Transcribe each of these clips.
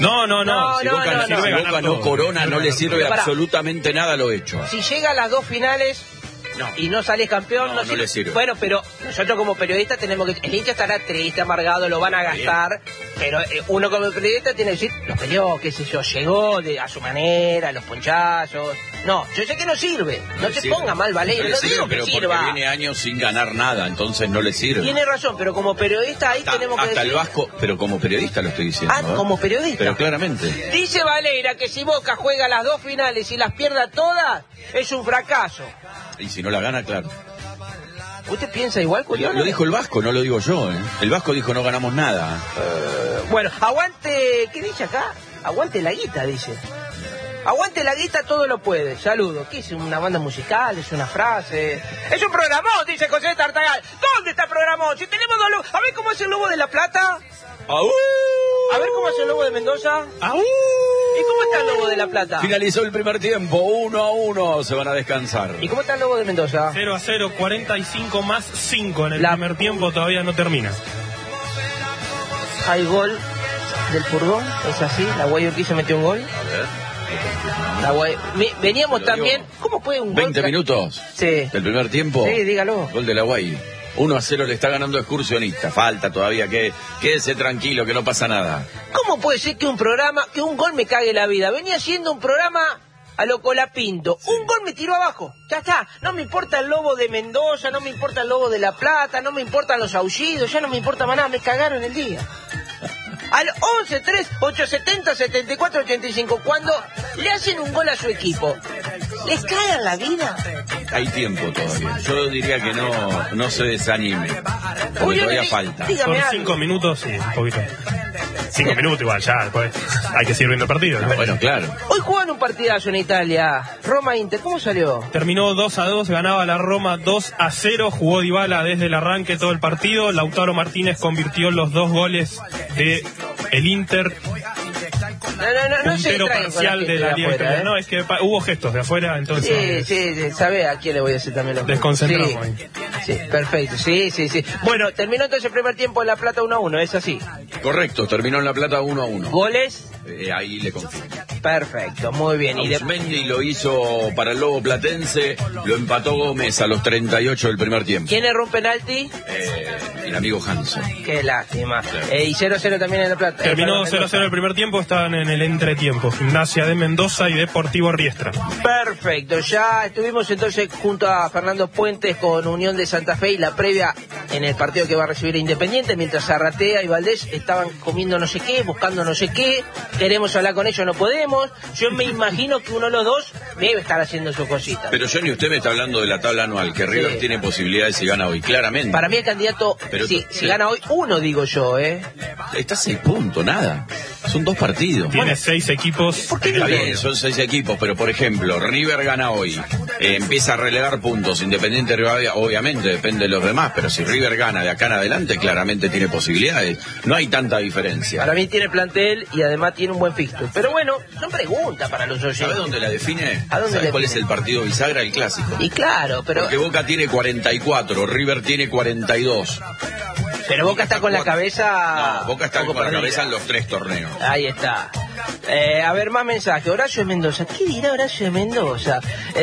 No. Si Boca no corona, no le sirve absolutamente nada lo hecho. Si llega a las 2 finales... No. Y no sale campeón, no le sirve. Bueno, pero nosotros como periodistas tenemos que... El hincha estará triste, amargado, lo van a gastar, pero uno como periodista tiene que decir, lo peleó, qué sé yo, llegó a su manera, los ponchazos. No, yo sé que no sirve, no te ponga mal, Valero, no digo que pero sirva. Porque viene años sin ganar nada, entonces no le sirve. Tiene razón, pero como periodista ahí tenemos que hasta decir... el Vasco, pero como periodista lo estoy diciendo. Como periodista. Pero claramente. Dice Valera que si Boca juega las 2 finales y las pierda todas, es un fracaso. Y si no la gana, claro. ¿Usted piensa igual, Julián? Lo dijo el Vasco, no lo digo yo, ¿eh? El Vasco dijo no ganamos nada. Bueno, aguante... ¿Qué dice acá? Aguante la guita, dice. Aguante la guita, todo lo puede. Saludos. ¿Qué es? ¿Una banda musical? ¿Es una frase? ¡Es un programón! Dice José Tartagal. ¿Dónde está el programón? Si tenemos 2 lobos. A ver cómo es el lobo de La Plata. ¡Aú! A ver cómo es el lobo de Mendoza. ¡Aú! ¿Y cómo está el lobo de La Plata? Finalizó el primer tiempo, 1-1, se van a descansar. ¿Y cómo está el lobo de Mendoza? 0-0, 45 más 5 en el primer tiempo, todavía no termina. Hay gol del Furgón, es así, la Guayaquil metió un gol. A ver. Veníamos también, ¿cómo puede un gol? 20 minutos del primer tiempo. Sí, dígalo. Gol de la Guay. 1-0 le está ganando Excursionista. Falta todavía, quédese tranquilo, que no pasa nada. ¿Cómo puede ser que un gol me cague la vida? Venía siendo un programa a lo Colapinto. Sí. Un gol me tiró abajo. Ya está. No me importa el lobo de Mendoza, no me importa el lobo de La Plata, no me importan los aullidos, ya no me importa más nada. Me cagaron el día. Al 11-3-870-74-85, cuando le hacen un gol a su equipo, ¿les cagan la vida? Hay tiempo todavía. Yo diría que no se desanime. Porque todavía falta. Por 5 minutos, sí, un poquito. 5 minutos igual, ya después hay que seguir viendo el partido, ¿no? Bueno, claro. Hoy juegan un partidazo en Italia. Roma-Inter, ¿cómo salió? Terminó 2-2, ganaba la Roma 2-0, jugó Dybala desde el arranque todo el partido. Lautaro Martínez convirtió los 2 goles de el Inter. No puntero parcial de la Liga Italiana. No, es que hubo gestos de afuera, entonces... Sí, sabe a quién le voy a decir también los desconcentramos ahí. Sí, perfecto, sí. Bueno, terminó entonces el primer tiempo en La Plata 1-1, ¿es así? Correcto, terminó en La Plata 1-1. ¿Goles? Ahí le confirmo. Perfecto, muy bien. Ausmendi lo hizo para el Lobo Platense, lo empató Gómez a los 38 del primer tiempo. ¿Quién erró un penalti? El amigo Hanson. Qué lástima. Y 0-0 también en La Plata. Terminó 0-0 el primer tiempo, estaban en el entretiempo. Gimnasia de Mendoza y Deportivo Riestra. Perfecto, ya estuvimos entonces junto a Fernando Puentes con Unión de Santa Fe y la previa en el partido que va a recibir Independiente, mientras Arratea y Valdés estaban comiendo no sé qué, buscando no sé qué. Queremos hablar con ellos, no podemos. Yo me imagino que uno de los dos debe estar haciendo su cosita. Pero Johnny, usted me está hablando de la tabla anual, que River tiene posibilidades si gana hoy, claramente. Para mí el candidato, si gana hoy, uno digo yo, Está a 6 puntos, nada. Son 2 partidos. Tiene 6 equipos. Está bien, son 6 equipos, pero por ejemplo, River gana hoy, empieza a relegar puntos. Independiente Rivadavia, obviamente, depende de los demás, pero si River gana de acá en adelante, claramente tiene posibilidades. No hay tanta diferencia. Para mí tiene plantel y además tiene un buen fixture. Pero bueno, son preguntas para los oyentes. ¿Sabes dónde la define? ¿A dónde ¿Sabes cuál es el partido bisagra? El clásico. Y claro, pero... Porque Boca tiene 44, River tiene 42. Pero Boca está con la cabeza... No, Boca está con la cabeza en los 3 torneos. Ahí está. A ver, más mensajes. Horacio de Mendoza. ¿Qué dirá Horacio de Mendoza?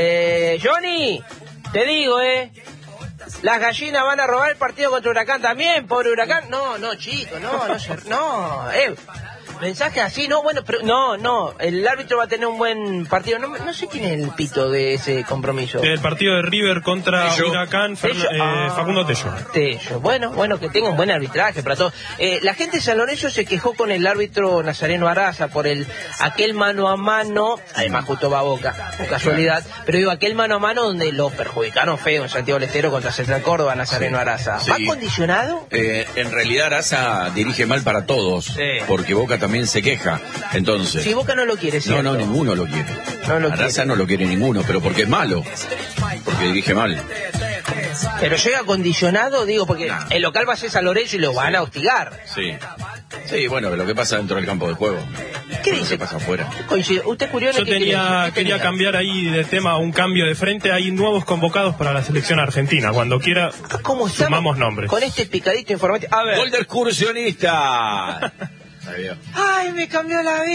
Johnny, te digo, las gallinas van a robar el partido contra Huracán también, pobre Huracán. No, chicos, no. Mensaje así, no, bueno, pero no, el árbitro va a tener un buen partido. No sé quién es el pito de ese compromiso. El partido de River contra Huracán, Facundo Tello. Bueno, que tenga un buen arbitraje para todos. La gente de San Lorenzo se quejó con el árbitro Nazareno Araza por aquel mano a mano, además justo va a Boca, por casualidad, pero digo, aquel mano a mano donde lo perjudicaron feo en Santiago del Estero contra Central Córdoba, Nazareno Araza. ¿Va condicionado? En realidad Araza dirige mal para todos, porque Boca también se queja, entonces... Si Boca no lo quiere, ¿cierto? No, ninguno lo quiere. Araza no lo quiere ninguno, pero porque es malo, porque dirige mal. Pero llega condicionado, digo, porque el local va a ser San Lorenzo y lo van a hostigar. Sí, bueno, lo que pasa dentro del campo de juego. ¿Qué dice? ¿Qué pasa afuera? ¿Usted es curioso? Yo quería cambiar ahí de tema, un cambio de frente. Hay nuevos convocados para la selección argentina. Cuando quiera, sumamos nombres. Con este picadito informativo. A ver. Gol de Excursionista. Ay, me cambió la vida.